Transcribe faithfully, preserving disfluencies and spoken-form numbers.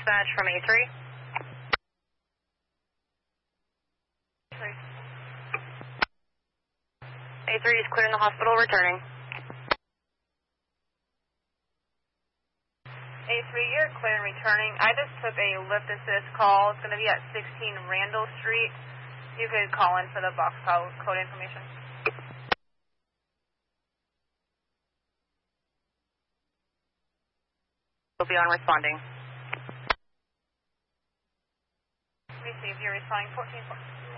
dispatch from A three. A three is clearing the hospital, returning. A three, you're clear and returning. I just took a lift assist call. It's going to be at sixteen Randall Street. You could call in for the box code, code information. We'll be on responding. Received. You're responding fourteen.